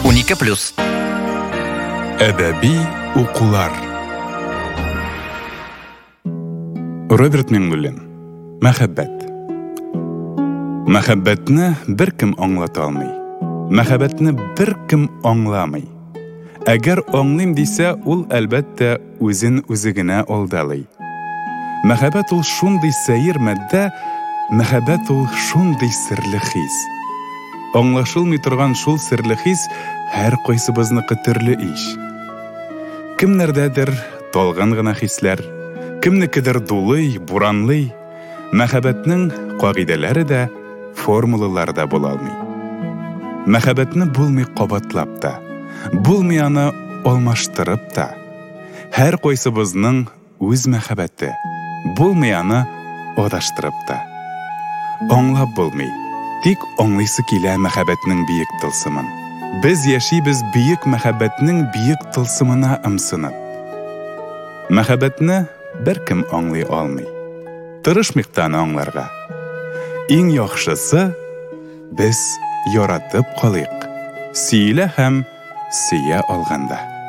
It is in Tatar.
12+. Әдәби укулар. Роберт Миңнуллин. Мәхәббәт. Мәхәббәтне беркем аңлата алмый. Мәхәббәтне беркем аңламый. Әгәр аңлыйм дисә, ул әлбәттә үзен үзе генә алдалый. Мәхәббәт ул шундый сәер мәддә, мәхәббәт ул шундый серле хис. Аңлашылмый торган шул серле хис һәр кайсыбызныкы төрле иш. Кемнәрдәдер талгын гына хисләр, кемнекедер дулый, буранлый. Мәхәббәтнең кагыйдәләре дә, формулалары да була алмый. Мәхәббәтне булмый кабатлап та, булмый аны алмаштырып та. Һәр кайсыбызның үз мәхәббәте, булмый аны адаштырып та. Аңлап булмый, тик аңлыйсы килә мәхәббәтнең биек тылсымын. Без яшибез биек мәхәббәтнең биек тылсымына ымсынып. Мәхәббәтне беркем аңлый алмый. Тырышмыйк та аны аңларга. Иң яхшысы без яратып калыйк. Сөйлә һәм сөя алганда.